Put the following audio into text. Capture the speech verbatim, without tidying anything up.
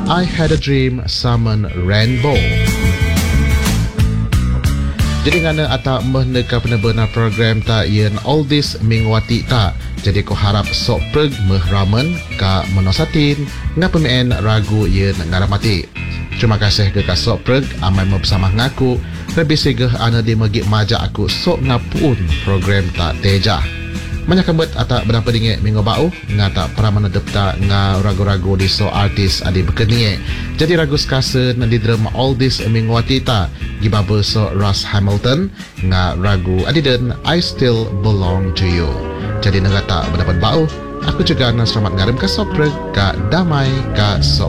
I Had a Dream Summon Rainbow. Jadi ngana atak mehneka penerbena program tak yen all this mingwati tak. Jadi ko harap sok preg meh ramen ka menosatin nga pemain ragu yen ngaramati. Terima kasih ke ka sok preg amai mo bersama ngaku. Lebih segeh ana di megi majak aku sok ngapun program tak teja. Banyak kembet atak berapa dingit minggu bau nga tak pernah menedep tak nga ragu-ragu di so artis adi berkenie. Jadi ragu sekasa nanti drama all this minggu watita gibaba so Ross Hamilton nga ragu adi dan I Still Belong to You. Jadi negara tak berdapat bau aku juga nak selamat ngarim ke sopreg ka damai ka so